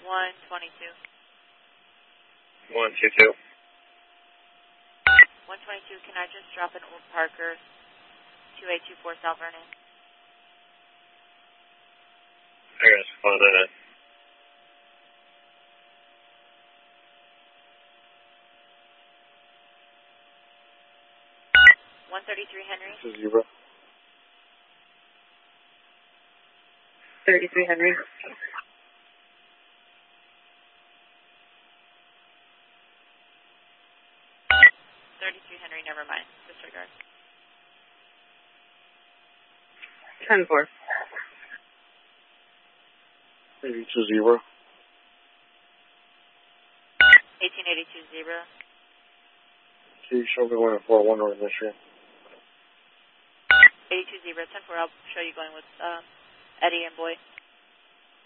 122. 122. 122, can I just drop an Old Parker 2824 South Vernon? I gotta follow that in. Henry. This is 0. 33 Henry. 33 Henry, never mind. Disregard. 10-4. 820. 1882 0. Can you show me 141 North Michigan? 82 0. 10-4, I'll show you going with Eddie and Boyd.